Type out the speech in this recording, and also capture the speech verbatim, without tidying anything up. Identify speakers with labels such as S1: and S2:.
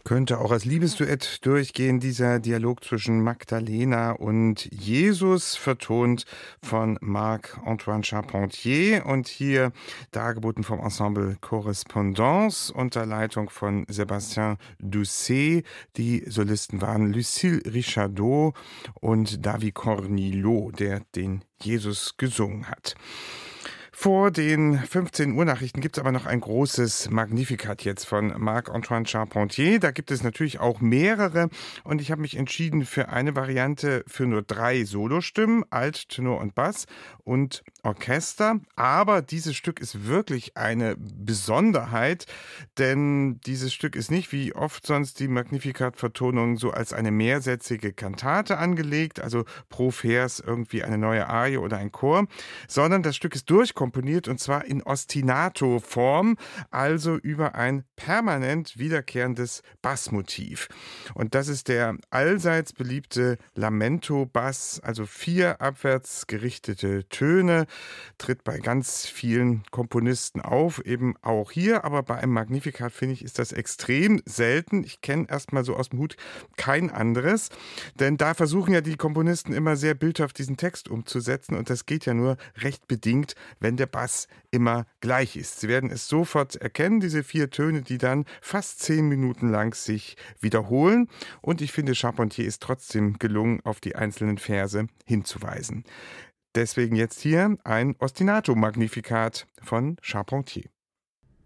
S1: Könnte auch als Liebesduett durchgehen, dieser Dialog zwischen Magdalena und Jesus, vertont von Marc-Antoine Charpentier und hier dargeboten vom Ensemble Correspondance unter Leitung von Sébastien Doucet. Die Solisten waren Lucille Richardot und David Cornillo, der den Jesus gesungen hat. Vor den fünfzehn Uhr Nachrichten gibt es aber noch ein großes Magnificat jetzt von Marc-Antoine Charpentier. Da gibt es natürlich auch mehrere und ich habe mich entschieden für eine Variante für nur drei Solostimmen, Alt, Tenor und Bass und Orchester. Aber dieses Stück ist wirklich eine Besonderheit, denn dieses Stück ist nicht wie oft sonst die Magnificat-Vertonung so als eine mehrsätzige Kantate angelegt, also pro Vers irgendwie eine neue Arie oder ein Chor, sondern das Stück ist durchkomponiert und zwar in Ostinato-Form, also über ein permanent wiederkehrendes Bassmotiv. Und das ist der allseits beliebte Lamento-Bass, also vier abwärts gerichtete Töne, tritt bei ganz vielen Komponisten auf, eben auch hier, aber bei einem Magnificat, finde ich, ist das extrem selten. Ich kenne erstmal so aus dem Hut kein anderes, denn da versuchen ja die Komponisten immer sehr bildhaft diesen Text umzusetzen und das geht ja nur recht bedingt, wenn der Bass immer gleich ist. Sie werden es sofort erkennen, diese vier Töne, die dann fast zehn Minuten lang sich wiederholen. Und ich finde, Charpentier ist trotzdem gelungen, auf die einzelnen Verse hinzuweisen. Deswegen jetzt hier ein Ostinato-Magnificat von Charpentier.